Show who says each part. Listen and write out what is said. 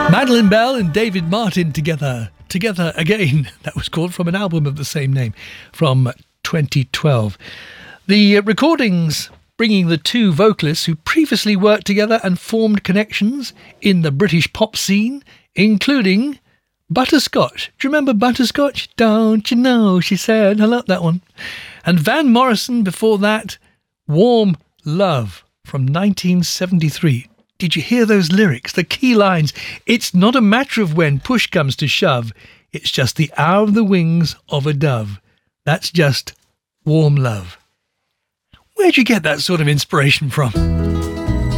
Speaker 1: Madeline Bell and David Martin together again. That was called, from an album of the same name from 2012. The recordings bringing the two vocalists who previously worked together and formed connections in the British pop scene, including Butterscotch. Do you remember Butterscotch? Don't you know, she said. I love that one. And Van Morrison before that, Warm Love from 1973. Did you hear those lyrics? The key lines. It's not a matter of when push comes to shove. It's just the hour of the wings of a dove. That's just warm love. Where'd you get that sort of inspiration from?